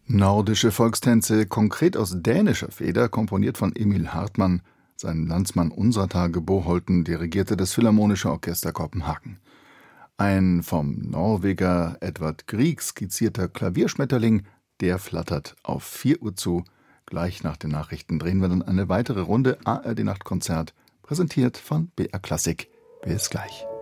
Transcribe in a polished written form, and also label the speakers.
Speaker 1: Nordische Volkstänze, konkret aus dänischer Feder, komponiert von Emil Hartmann. Sein Landsmann unserer Tage Bo Holten dirigierte das Philharmonische Orchester Kopenhagen. Ein vom Norweger Edvard Grieg skizzierter Klavierschmetterling, der flattert auf 4 Uhr zu. Gleich nach den Nachrichten drehen wir dann eine weitere Runde ARD Nachtkonzert, präsentiert von BR Klassik. Bis gleich.